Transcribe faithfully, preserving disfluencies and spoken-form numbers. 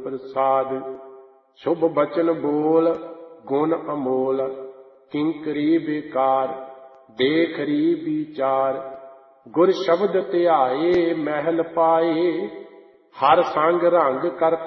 ਪ੍ਰਸਾਦ। ਸ਼ੁਭ ਬਚਨ ਬੋਲ ਗੁਣ ਅਮੋਲ, ਕਿੰਕਰੀ ਬੇਕਾਰ ਦੇਖ ਰੀ ਵਿਚਾਰ। ਗੁਰ ਸ਼ਬਦ ਧਿਆਏ ਮਹਿਲ ਪਾਏ, ਹਰ ਸੰਗ ਰੰਗ ਕਰ